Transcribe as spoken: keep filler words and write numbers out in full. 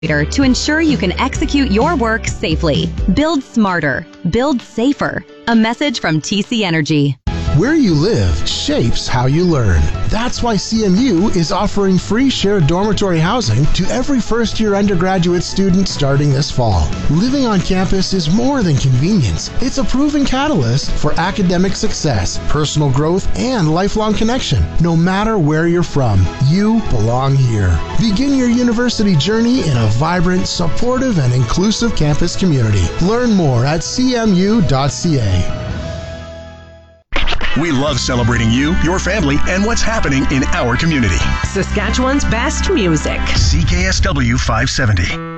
to ensure you can execute your work safely. Build smarter. Build safer. A message from T C Energy. Where you live shapes how you learn. That's why C M U is offering free shared dormitory housing to every first-year undergraduate student starting this fall. Living on campus is more than convenience. It's a proven catalyst for academic success, personal growth, and lifelong connection. No matter where you're from, you belong here. Begin your university journey in a vibrant, supportive, and inclusive campus community. Learn more at c m u dot c a. We love celebrating you, your family, and what's happening in our community. Saskatchewan's best music. C K S W five seventy.